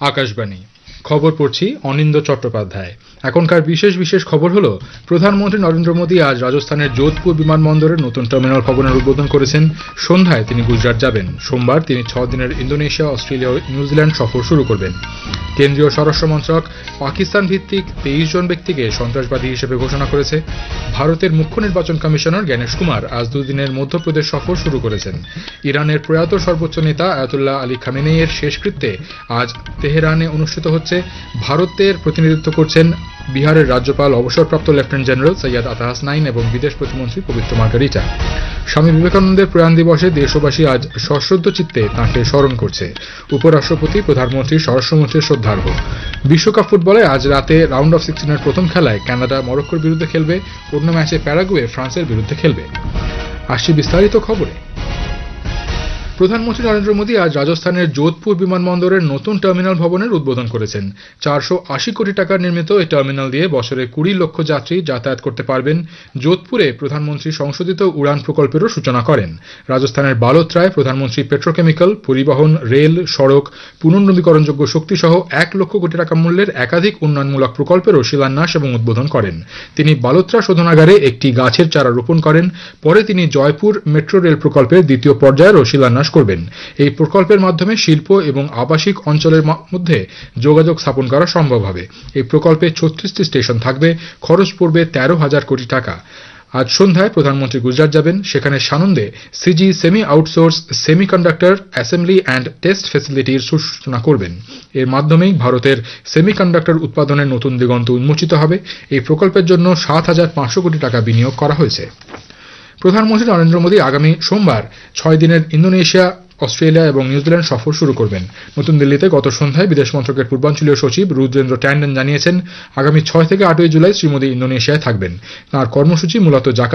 আকাশবাণী খবর পড়ছি অনিন্দ চট্টোপাধ্যায়। এখনকার বিশেষ খবর হলো, প্রধানমন্ত্রী নরেন্দ্র মোদী আজ রাজস্থানের যোধপুর বিমানবন্দরের নতুন টার্মিনাল ভবনের উদ্বোধন করেছেন। সন্ধ্যায় তিনি গুজরাট যাবেন। সোমবার তিনি 6 দিনের ইন্দোনেশিয়া, অস্ট্রেলিয়া ও নিউজিল্যান্ড সফর শুরু করবেন। কেন্দ্রীয় স্বরাষ্ট্র মন্ত্রক পাকিস্তান ভিত্তিক 23 জন ব্যক্তিকে সন্ত্রাসবাদী হিসেবে ঘোষণা করেছে। ভারতের মুখ্য নির্বাচন কমিশনার জ্ঞানেশ কুমার আজ 2 দিনের মধ্যপ্রদেশ সফর শুরু করেছেন। ইরানের প্রয়াত সর্বোচ্চ নেতা আয়াতুল্লাহ আলী খামেনেইয়ের শেষকৃত্যে আজ তেহরানে অনুষ্ঠিত হচ্ছে। ভারতের প্রতিনিধিত্ব করছেন বিহারের রাজ্যপাল অবসরপ্রাপ্ত লেফটেন্যান্ট জেনারেল সৈয়দ আতা হাসনাইন এবং বিদেশ প্রতিমন্ত্রী পবিত্র মার্গারিটা। স্বামী বিবেকানন্দের প্রয়াণ দিবসে দেশবাসী আজ সশ্রদ্ধ চিত্তে তাঁকে স্মরণ করছে। উপরাষ্ট্রপতি, প্রধানমন্ত্রী, স্বরাষ্ট্রমন্ত্রী শ্রদ্ধার্ঘ। বিশ্বকাপ ফুটবলে আজ রাতে রাউন্ড অফ 16-এর প্রথম খেলায় কানাডা মরক্কোর বিরুদ্ধে খেলবে। অন্য ম্যাচে প্যারাগুয়ে ফ্রান্সের বিরুদ্ধে খেলবে। আসছি বিস্তারিত খবরে। প্রধানমন্ত্রী নরেন্দ্র মোদী আজ রাজস্থানের যোধপুর বিমানবন্দরের নতুন টার্মিনাল ভবনের উদ্বোধন করেছেন। 480 কোটি টাকার নির্মিত এই টার্মিনাল দিয়ে বছরে 20 লক্ষ যাত্রী যাতায়াত করতে পারবেন। যোধপুরে প্রধানমন্ত্রী সংশোধিত উড়ান প্রকল্পেরও সূচনা করেন। রাজস্থানের বালোত্রায় প্রধানমন্ত্রী পেট্রোকেমিক্যাল, পরিবহন, রেল, সড়ক, পুনর্নবীকরণযোগ্য শক্তি সহ 1 লক্ষ কোটি টাকা মূল্যের একাধিক উন্নয়নমূলক প্রকল্পেরও শিলান্যাস এবং উদ্বোধন করেন। তিনি বালোত্রা শোধনাগারে একটি গাছের চারা রোপণ করেন। পরে তিনি জয়পুর মেট্রো রেল প্রকল্পের দ্বিতীয় পর্যায়েরও শিলান্যাস করবেন। এই প্রকল্পের মাধ্যমে শিল্প এবং আবাসিক অঞ্চলের মধ্যে যোগাযোগ স্থাপন করা সম্ভব হবে। এই প্রকল্পে 36টি স্টেশন থাকবে। খরচ পড়বে 13,000 কোটি টাকা। আজ সন্ধ্যায় প্রধানমন্ত্রী গুজরাট যাবেন। সেখানে সানন্দে CG semi outsource semiconductor assembly and test ফ্যাসিলিটির সূচনা করবেন। এর মাধ্যমেই ভারতের সেমিকন্ডাক্টর উৎপাদনের নতুন দিগন্ত উন্মোচিত হবে। এই প্রকল্পের জন্য 7,500 কোটি টাকা বিনিয়োগ করা হয়েছে। প্রধানমন্ত্রী নরেন্দ্র মোদী আগামী সোমবার 6 দিনের ইন্দোনেশিয়া, অস্ট্রেলিয়া এবং নিউজিল্যান্ড সফর শুরু করবেন। নতুন দিল্লিতে গত সন্ধ্যায় বিদেশ মন্ত্রকের পূর্বাঞ্চলীয় সচিব রুদ্রেন্দ্র ট্যান্ডন জানিয়েছেন, আগামী 6 থেকে 8 জুলাই শ্রী মোদী ইন্দোনেশিয়ায় থাকবেন। তাঁর কর্মসূচি মূলত